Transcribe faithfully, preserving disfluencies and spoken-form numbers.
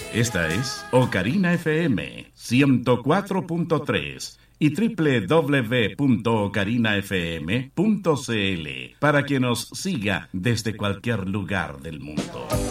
Esta es Ocarina F M ciento cuatro punto tres y doble u doble u doble u punto ocarina f m punto c l para que nos siga desde cualquier lugar del mundo.